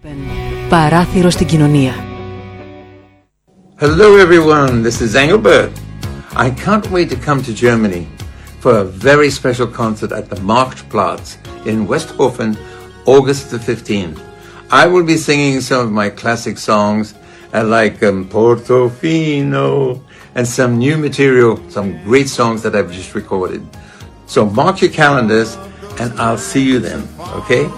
Παράθυρο στην κοινωνία. Hello everyone, this is Engelbert. I can't wait to come to Germany for a very special concert at the Marktplatz in Westhofen, August the 15th. I will be singing some of my classic songs like Portofino and some new material, some great songs that I've just recorded. So mark your calendars and I'll see you then, okay?